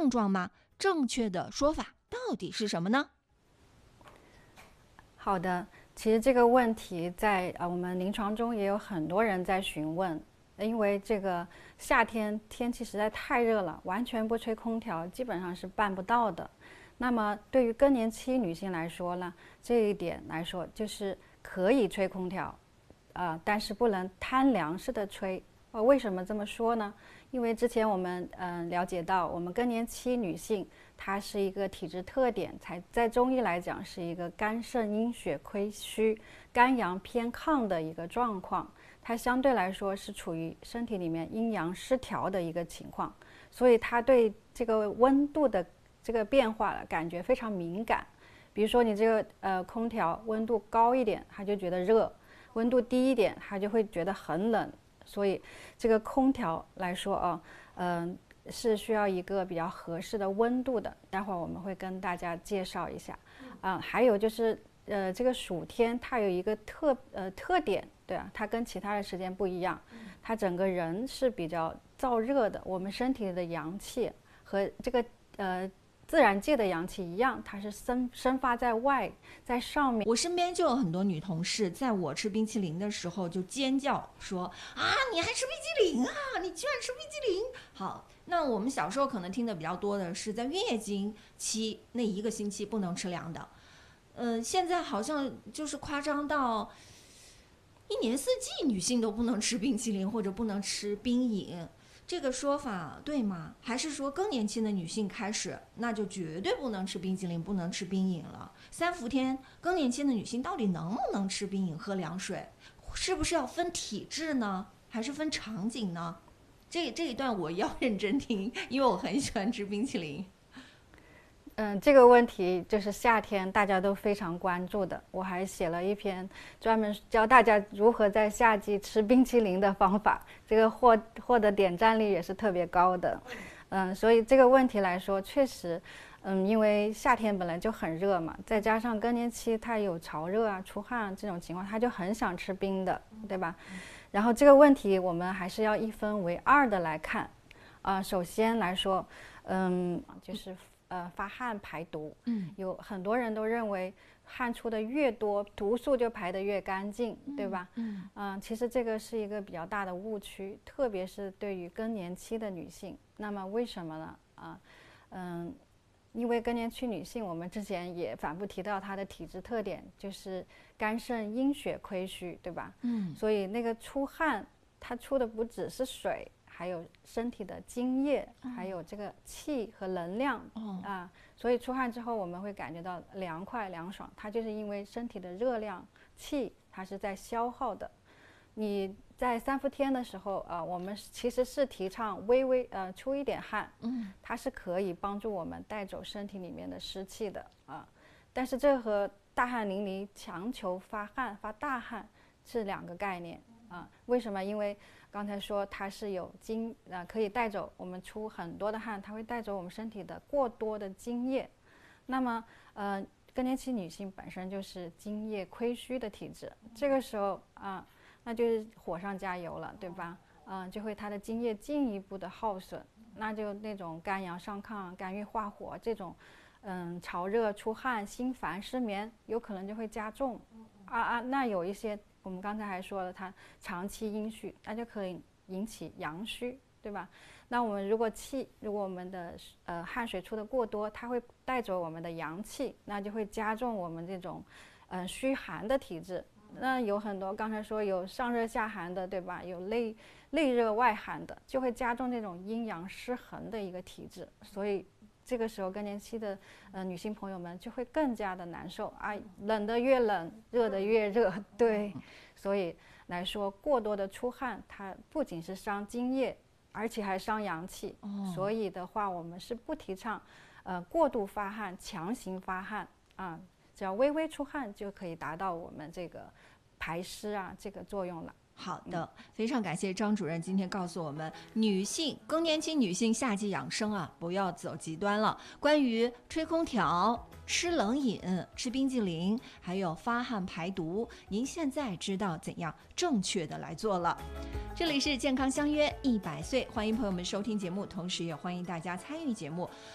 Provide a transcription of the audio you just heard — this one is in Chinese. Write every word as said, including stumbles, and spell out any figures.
症状吗？正确的说法到底是什么呢？ 好的，其实这个问题在呃我们临床中也有很多人在询问，因为这个夏天天气实在太热了，完全不吹空调基本上是办不到的。那么对于更年期女性来说呢，这一点来说就是可以吹空调，呃，但是不能贪凉式的吹。呃，为什么这么说呢？因为之前我们嗯、呃、了解到，我们更年期女性它是一个体质特点，才在中医来讲是一个肝肾阴血亏虚、肝阳偏亢的一个状况，它相对来说是处于身体里面阴阳失调的一个情况，所以它对这个温度的这个变化感觉非常敏感。比如说你这个呃空调温度高一点，它就觉得热；温度低一点，它就会觉得很冷。所以这个空调来说啊，嗯、呃，是需要一个比较合适的温度的。待会儿我们会跟大家介绍一下。啊、呃，还有就是呃，这个暑天它有一个特呃特点，对啊，它跟其他的时间不一样，它整个人是比较燥热的。我们身体的阳气和这个呃。自然界的阳气一样，它是生生发在外，在上面。 我身边就有很多女同事，在我吃冰淇淋的时候就尖叫说：“啊，你还吃冰淇淋啊？你居然吃冰淇淋！”好，那我们小时候可能听的比较多的是在月经期那一个星期不能吃凉的，呃，现在好像就是夸张到一年四季女性都不能吃冰淇淋或者不能吃冰饮。这个说法对吗？还是说更年期的女性开始那就绝对不能吃冰淇淋不能吃冰饮了？三伏天更年期的女性到底能不能吃冰饮喝凉水？是不是要分体质呢？还是分场景呢？这这一段我要认真听，因为我很喜欢吃冰淇淋。 嗯，这个问题就是夏天大家都非常关注的。我还写了一篇专门教大家如何在夏季吃冰淇淋的方法，这个获获得点赞率也是特别高的。嗯，所以这个问题来说，确实，嗯，因为夏天本来就很热嘛，再加上更年期它有潮热啊、出汗这种情况，他就很想吃冰的，对吧？然后这个问题我们还是要一分为二的来看。啊、呃，首先来说，嗯，就是。呃，发汗排毒，嗯，有很多人都认为汗出的越多，毒素就排得越干净，对吧？嗯，嗯、呃，其实这个是一个比较大的误区，特别是对于更年期的女性。那么为什么呢？啊、呃，嗯，因为更年期女性，我们之前也反复提到她的体质特点就是肝肾阴血亏虚，对吧？嗯，所以那个出汗，它出的不只是水。还有身体的津液，还有这个气和能量、哦、啊，所以出汗之后我们会感觉到凉快凉爽，它就是因为身体的热量气它是在消耗的。你在三伏天的时候啊，我们其实是提倡微微呃出一点汗，嗯，它是可以帮助我们带走身体里面的湿气的啊。但是这和大汗淋漓强求发汗发大汗是两个概念啊。为什么？因为刚才说它是有津啊、呃，可以带走我们出很多的汗，它会带走我们身体的过多的津液。那么呃，更年期女性本身就是津液亏虚的体质，这个时候啊、呃，那就是火上加油了，对吧？嗯、呃，就会它的津液进一步的耗损，那就那种肝阳上亢、肝郁化火这种，嗯，潮热、出汗、心烦、失眠，有可能就会加重。啊啊，那有一些。我们刚才还说了，它长期阴虚，那就可以引起阳虚，对吧？那我们如果气，如果我们的呃汗水出的过多，它会带走我们的阳气，那就会加重我们这种嗯、呃、虚寒的体质。那有很多刚才说有上热下寒的，对吧？有内内热外寒的，就会加重这种阴阳失衡的一个体质，所以。这个时候更年期的呃女性朋友们就会更加的难受啊，冷的越冷，热的越热，对，所以来说过多的出汗，它不仅是伤津液，而且还伤阳气，哦、所以的话我们是不提倡呃过度发汗、强行发汗啊，只要微微出汗就可以达到我们这个排湿啊这个作用了。 好的，非常感谢张主任今天告诉我们，女性更年期女性夏季养生啊，不要走极端了。关于吹空调、吃冷饮、吃冰激凌，还有发汗排毒，您现在知道怎样正确的来做了。这里是健康相约一百岁，欢迎朋友们收听节目，同时也欢迎大家参与节目。